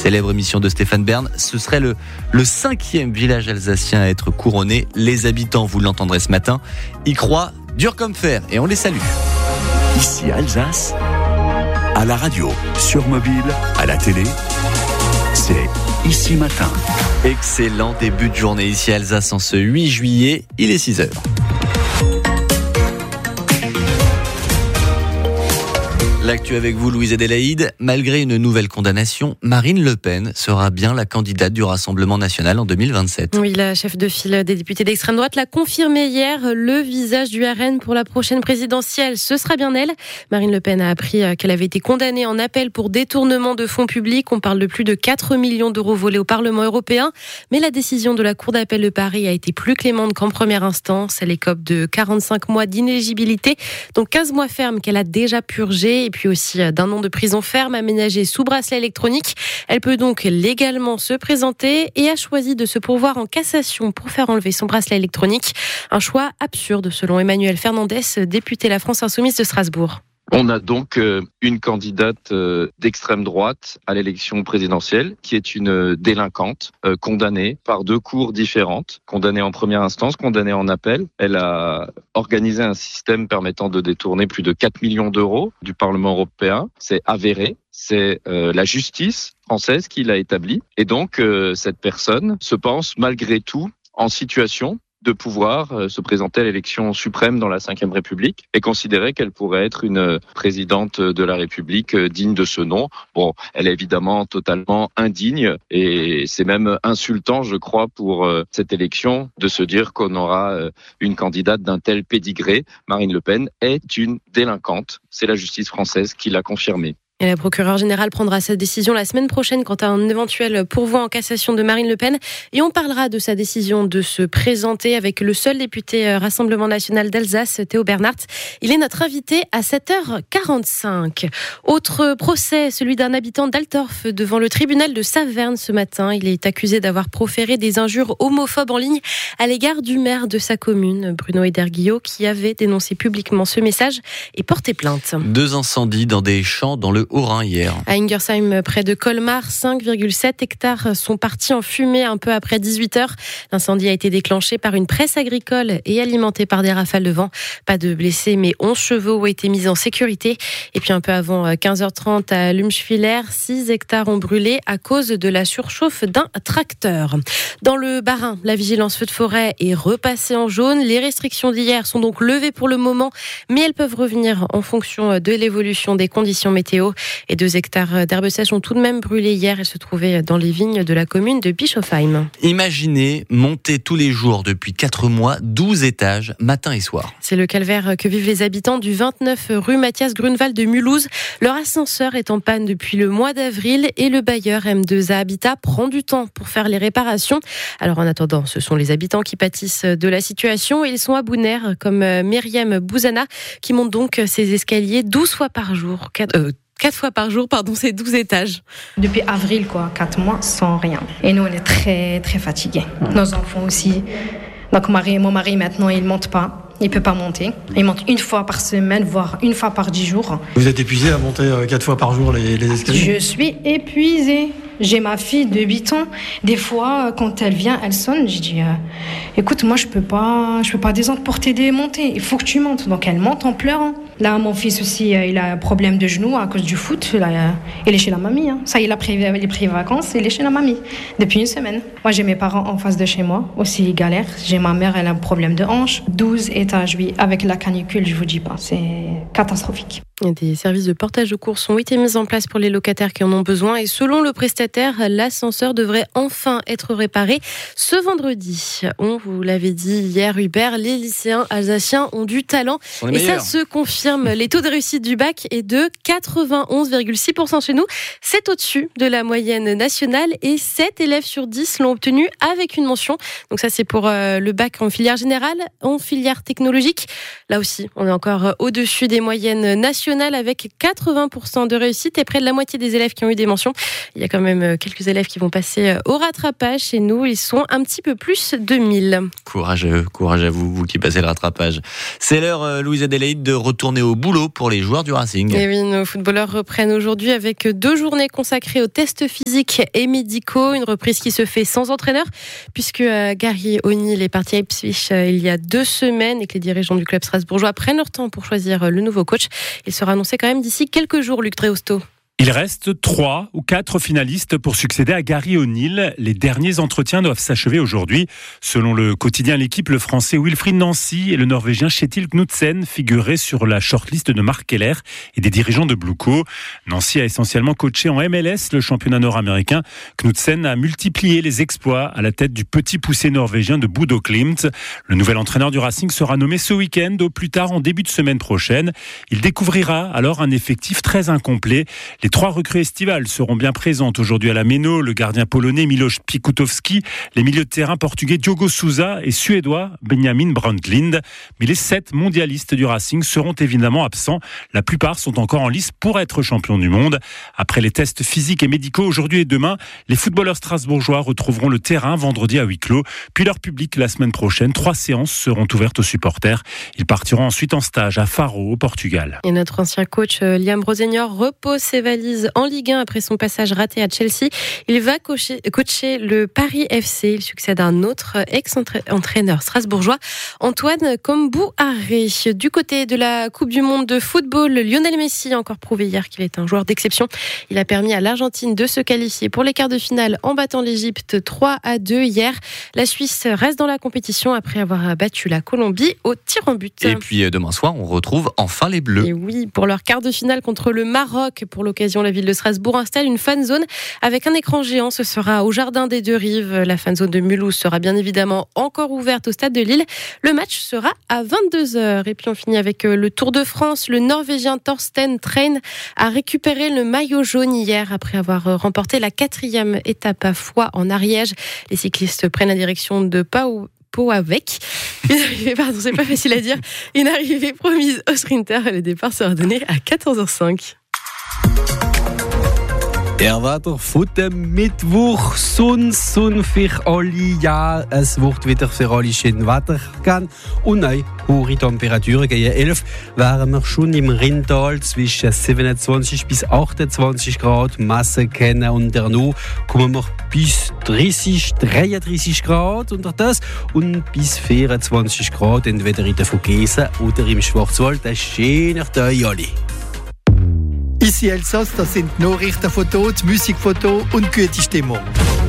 célèbre émission de Stéphane Bern. Ce serait le 5e village alsacien à être couronné. Les habitants, vous l'entendrez ce matin, y croient dur comme fer et on les salue. Ici Alsace, à la radio, sur mobile, à la télé, c'est Ici Matin. Excellent début de journée ici à Alsace en ce 8 juillet, il est 6h. L'actu avec vous, Louise Adélaïde. Malgré une nouvelle condamnation, Marine Le Pen sera bien la candidate du Rassemblement national en 2027. Oui, la chef de file des députés d'extrême droite l'a confirmé hier. Le visage du RN pour la prochaine présidentielle, ce sera bien elle. Marine Le Pen a appris qu'elle avait été condamnée en appel pour détournement de fonds publics. On parle de plus de 4 millions d'euros volés au Parlement européen. Mais la décision de la Cour d'appel de Paris a été plus clémente qu'en première instance. Elle écope de 45 mois d'inéligibilité, dont 15 mois fermes qu'elle a déjà purgés. Et puis aussi d'un an de prison ferme aménagé sous bracelet électronique. Elle peut donc légalement se présenter et a choisi de se pourvoir en cassation pour faire enlever son bracelet électronique. Un choix absurde selon Emmanuel Fernandez, député La France Insoumise de Strasbourg. On a donc une candidate d'extrême droite à l'élection présidentielle qui est une délinquante condamnée par 2 cours différentes, condamnée en première instance, condamnée en appel. Elle a organisé un système permettant de détourner plus de 4 millions d'euros du Parlement européen. C'est avéré. C'est la justice française qui l'a établi. Et donc, cette personne se pense malgré tout en situation de pouvoir se présenter à l'élection suprême dans la Ve République et considérer qu'elle pourrait être une présidente de la République digne de ce nom. Bon, elle est évidemment totalement indigne et c'est même insultant, je crois, pour cette élection de se dire qu'on aura une candidate d'un tel pédigré. Marine Le Pen est une délinquante. C'est la justice française qui l'a confirmé. Et la procureure générale prendra sa décision la semaine prochaine quant à un éventuel pourvoi en cassation de Marine Le Pen. Et on parlera de sa décision de se présenter avec le seul député Rassemblement national d'Alsace, Théo Bernhardt. Il est notre invité à 7h45. Autre procès, celui d'un habitant d'Altorf devant le tribunal de Saverne ce matin. Il est accusé d'avoir proféré des injures homophobes en ligne à l'égard du maire de sa commune, Bruno Ederguillot, qui avait dénoncé publiquement ce message et porté plainte. 2 incendies dans des champs dans le Haut-Rhin hier. À Ingersheim, près de Colmar, 5,7 hectares sont partis en fumée un peu après 18h. L'incendie a été déclenché par une presse agricole et alimenté par des rafales de vent. Pas de blessés, mais 11 chevaux ont été mis en sécurité. Et puis un peu avant 15h30 à Lumschwiller, 6 hectares ont brûlé à cause de la surchauffe d'un tracteur. Dans le Bas-Rhin, la vigilance feu de forêt est repassée en jaune. Les restrictions d'hier sont donc levées pour le moment, mais elles peuvent revenir en fonction de l'évolution des conditions météo. Et 2 hectares d'herbes sèches ont tout de même brûlé hier. Elles se trouvaient dans les vignes de la commune de Bischofheim. Imaginez monter tous les jours depuis 4 mois 12 étages, matin et soir. C'est le calvaire que vivent les habitants du 29 rue Mathias Grunewald de Mulhouse. Leur ascenseur est en panne depuis le mois d'avril et le bailleur M2A Habitat prend du temps pour faire les réparations. Alors en attendant, ce sont les habitants qui pâtissent de la situation. Ils sont à bout de nerfs, comme Myriam Bouzana, qui monte donc ces escaliers 12 fois par jour. 4 fois par jour, c'est 12 étages. Depuis avril, 4 mois sans rien. Et nous, on est très, très fatigués. Nos enfants aussi. Donc, mon mari, maintenant, il ne monte pas. Il ne peut pas monter. Il monte 1 fois par semaine, voire 1 fois par 10 jours. Vous êtes épuisé à monter 4 fois par jour les escaliers ? Je suis épuisée. J'ai ma fille de 8 ans. Des fois, quand elle vient, elle sonne. Je dis, écoute, moi, je peux pas descendre pour t'aider à monter. Il faut que tu montes. Donc, elle monte en pleurant. Là, mon fils aussi, il a un problème de genou à cause du foot. Là, il est chez la mamie. Ça, il a pris vacances. Il est chez la mamie depuis 1 semaine. Moi, j'ai mes parents en face de chez moi. Aussi, ils galèrent. J'ai ma mère, elle a un problème de hanche. 12 étages, oui. Avec la canicule, je vous dis pas. C'est catastrophique. Des services de portage de courses ont été mis en place pour les locataires qui en ont besoin. Et selon le prestataire, l'ascenseur devrait enfin être réparé ce vendredi. On vous l'avait dit hier, Hubert, les lycéens alsaciens ont du talent. Et ça se confirme. Les taux de réussite du bac est de 91,6% chez nous. C'est au-dessus de la moyenne nationale et 7 élèves sur 10 l'ont obtenu avec une mention. Donc ça, c'est pour le bac en filière générale, en filière technologique. Là aussi, on est encore au-dessus des moyennes nationales. nationale avec 80% de réussite et près de la moitié des élèves qui ont eu des mentions. Il y a quand même quelques élèves qui vont passer au rattrapage. Chez nous, ils sont un petit peu plus de 1000. Courage à vous qui passez le rattrapage. C'est l'heure, Louise Adélaïde, de retourner au boulot pour les joueurs du Racing. Et oui, nos footballeurs reprennent aujourd'hui avec 2 journées consacrées aux tests physiques et médicaux. Une reprise qui se fait sans entraîneur puisque Gary O'Neill est parti à Ipswich il y a 2 semaines et que les dirigeants du club strasbourgeois prennent leur temps pour choisir le nouveau coach. Il sera annoncé quand même d'ici quelques jours, Luc Dréosto. Il reste 3 ou 4 finalistes pour succéder à Gary O'Neill. Les derniers entretiens doivent s'achever aujourd'hui. Selon le quotidien L'Équipe, le Français Wilfried Nancy et le Norvégien Kjetil Knudsen figuraient sur la shortlist de Mark Keller et des dirigeants de Blueco. Nancy a essentiellement coaché en MLS, le championnat nord-américain. Knudsen a multiplié les exploits à la tête du petit poussé norvégien de Bodo Glimt. Le nouvel entraîneur du Racing sera nommé ce week-end, au plus tard en début de semaine prochaine. Il découvrira alors un effectif très incomplet. Les 3 recrues estivales seront bien présentes aujourd'hui à la Méno, le gardien polonais Miloš Pikutowski, les milieux de terrain portugais Diogo Souza et suédois Benjamin Brundtland. Mais les 7 mondialistes du Racing seront évidemment absents. La plupart sont encore en lice pour être champions du monde. Après les tests physiques et médicaux aujourd'hui et demain, les footballeurs strasbourgeois retrouveront le terrain vendredi à huis clos, puis leur public la semaine prochaine. 3 séances seront ouvertes aux supporters. Ils partiront ensuite en stage à Faro, au Portugal. Et notre ancien coach Liam Rosenior repose ses valises en Ligue 1 après son passage raté à Chelsea. Il va coacher le Paris FC. Il succède à un autre ex-entraîneur strasbourgeois, Antoine Kombouaré. Du côté de la Coupe du Monde de football, Lionel Messi a encore prouvé hier qu'il est un joueur d'exception. Il a permis à l'Argentine de se qualifier pour les quarts de finale en battant l'Égypte 3-2 hier. La Suisse reste dans la compétition après avoir battu la Colombie au tir en but. Et puis demain soir, on retrouve enfin les Bleus. Et oui, pour leur quart de finale contre le Maroc. Pour l'occasion, la ville de Strasbourg installe une fan zone avec un écran géant. Ce sera au Jardin des Deux Rives. La fan zone de Mulhouse sera bien évidemment encore ouverte au stade de Lille. Le match sera à 22h. Et puis on finit avec le Tour de France. Le Norvégien Thorsten Train a récupéré le maillot jaune hier après avoir remporté la 4e étape à Foix en Ariège. Les cyclistes prennent la direction de Pau avec une arrivée, c'est pas facile à dire, une arrivée promise au sprinter. Le départ sera donné à 14h05. Wetter von dem Mittwoch, Sonn für alle, ja, es wird wieder für alle schön Wetter gehen und nein, hohe Temperaturen gegen 11 wären wir schon im Rheintal zwischen 27 bis 28 Grad, Masse kennen und danach kommen wir bis 33 Grad unter das und bis 24 Grad entweder in der Vogesen oder im Schwarzwald. Ein schöner Tag alle. Ici Elsass, das sind Nachrichtenfotos, Musikfotos und gute Stimmung.